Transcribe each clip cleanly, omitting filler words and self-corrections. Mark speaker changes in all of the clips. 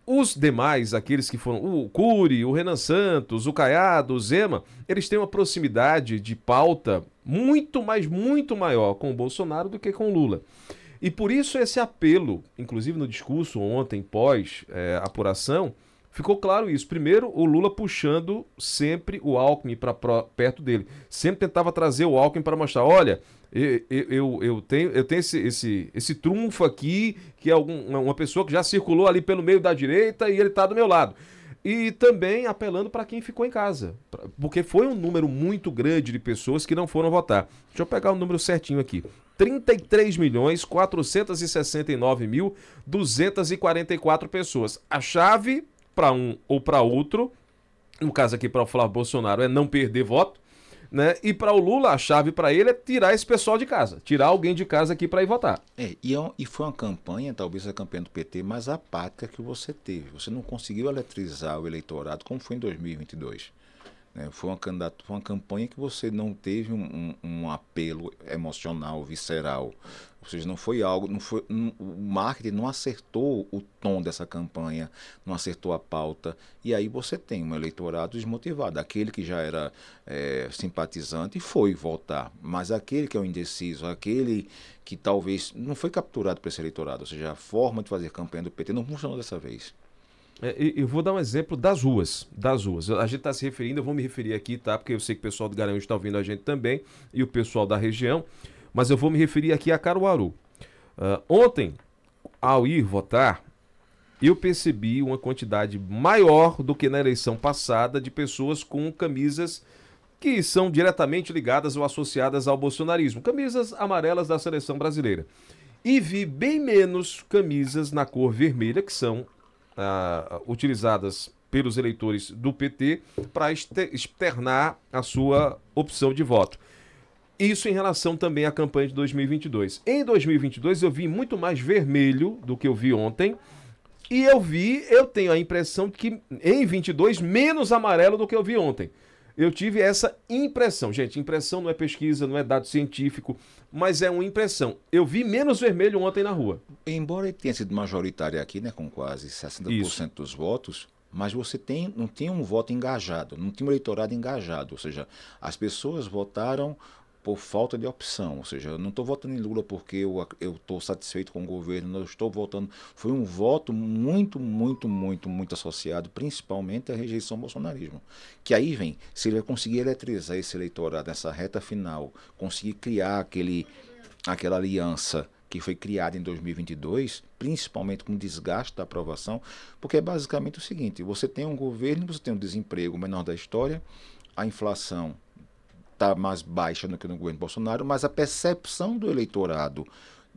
Speaker 1: Os demais, aqueles que foram o Cury, o Renan Santos, o Caiado, o Zema, eles têm uma proximidade de pauta muito, mas muito maior com o Bolsonaro do que com o Lula. E por isso esse apelo, inclusive no discurso ontem, pós-apuração, ficou claro isso. Primeiro, o Lula puxando sempre o Alckmin para perto dele. Sempre tentava trazer o Alckmin para mostrar, olha, eu tenho esse trunfo aqui, que é uma pessoa que já circulou ali pelo meio da direita e ele está do meu lado. E também apelando para quem ficou em casa, porque foi um número muito grande de pessoas que não foram votar. Deixa eu pegar o número certinho aqui. 33.469.244 pessoas. A chave para um ou para outro, no caso aqui para o Flávio Bolsonaro, é não perder voto, né? E para o Lula, a chave para ele é tirar esse pessoal de casa, tirar alguém de casa aqui para ir votar.
Speaker 2: E foi uma campanha, talvez a campanha do PT, mais apática que você teve. Você não conseguiu eletrizar o eleitorado como foi em 2022. Né? Foi uma campanha que você não teve um apelo emocional, visceral. Ou seja, não foi algo, o marketing não acertou o tom dessa campanha, não acertou a pauta, e aí você tem um eleitorado desmotivado, aquele que já era simpatizante foi votar, mas aquele que é o indeciso, aquele que talvez não foi capturado por esse eleitorado, ou seja, a forma de fazer campanha do PT não funcionou dessa vez.
Speaker 1: Eu vou dar um exemplo das ruas. Das ruas. A gente está se referindo, eu vou me referir aqui, tá? Porque eu sei que o pessoal do Garanhuns está ouvindo a gente também, e o pessoal da região, mas eu vou me referir aqui a Caruaru. Ontem, ao ir votar, eu percebi uma quantidade maior do que na eleição passada de pessoas com camisas que são diretamente ligadas ou associadas ao bolsonarismo. Camisas amarelas da seleção brasileira. E vi bem menos camisas na cor vermelha, que são utilizadas pelos eleitores do PT para externar a sua opção de voto. Isso em relação também à campanha de 2022. Em 2022 eu vi muito mais vermelho do que eu vi ontem. E eu tenho a impressão de que em 22 menos amarelo do que eu vi ontem. Eu tive essa impressão. Gente, impressão não é pesquisa, não é dado científico, mas é uma impressão. Eu vi menos vermelho ontem na rua.
Speaker 2: Embora ele tenha sido majoritário aqui, né, com quase 60%
Speaker 1: Isso.
Speaker 2: dos votos, mas você não tem um voto engajado, não tem um eleitorado engajado, ou seja, as pessoas votaram por falta de opção, ou seja, eu não estou votando em Lula porque eu estou satisfeito com o governo, não estou votando. Foi um voto muito, muito, muito, muito associado, principalmente à rejeição ao bolsonarismo. Que aí vem, se ele vai conseguir eletrizar esse eleitorado nessa reta final, conseguir criar aquela aliança que foi criada em 2022, principalmente com o desgaste da aprovação, porque é basicamente o seguinte: você tem um governo, você tem um desemprego menor da história, a inflação está mais baixa do que no governo Bolsonaro, mas a percepção do eleitorado,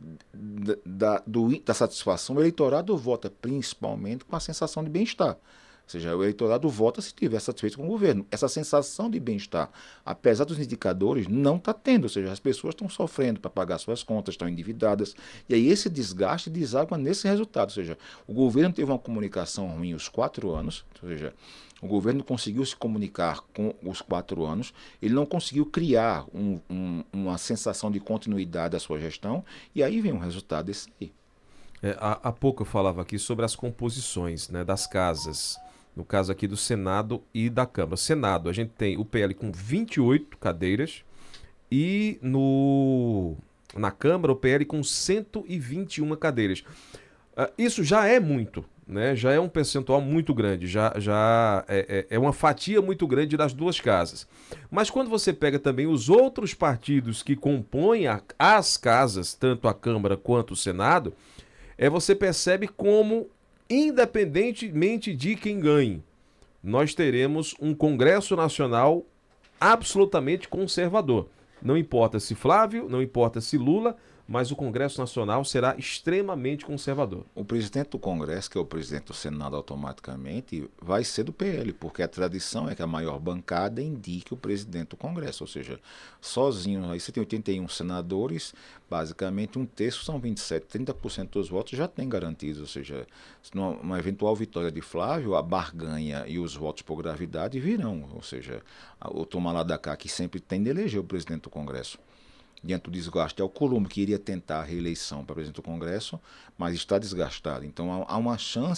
Speaker 2: da satisfação, o eleitorado vota principalmente com a sensação de bem-estar. Ou seja, o eleitorado vota se estiver satisfeito com o governo. Essa sensação de bem-estar, apesar dos indicadores, não está tendo. Ou seja, as pessoas estão sofrendo para pagar suas contas, estão endividadas. E aí esse desgaste deságua nesse resultado. Ou seja, o governo teve uma comunicação ruim os 4 anos, ou seja, o governo conseguiu se comunicar com os 4 anos, ele não conseguiu criar uma sensação de continuidade da sua gestão, e aí vem um resultado desse aí.
Speaker 1: Há pouco eu falava aqui sobre as composições, né, das casas. No caso aqui do Senado e da Câmara. Senado, a gente tem o PL com 28 cadeiras e na Câmara o PL com 121 cadeiras. Isso já é muito, né? Já é um percentual muito grande, já é uma fatia muito grande das duas casas. Mas quando você pega também os outros partidos que compõem as casas, tanto a Câmara quanto o Senado, você percebe como, independentemente de quem ganhe, nós teremos um Congresso Nacional absolutamente conservador. Não importa se Flávio, não importa se Lula, mas o Congresso Nacional será extremamente conservador.
Speaker 2: O presidente do Congresso, que é o presidente do Senado automaticamente, vai ser do PL, porque a tradição é que a maior bancada indique o presidente do Congresso, ou seja, sozinho, aí você tem 81 senadores, basicamente um terço são 27, 30% dos votos já tem garantidos, ou seja, numa eventual vitória de Flávio, a barganha e os votos por gravidade virão, ou seja, o toma lá da cá que sempre tem de eleger o presidente do Congresso. Diante do desgaste, é o Alcolumbre que iria tentar a reeleição para presidente do Congresso, mas está desgastado. Então há uma chance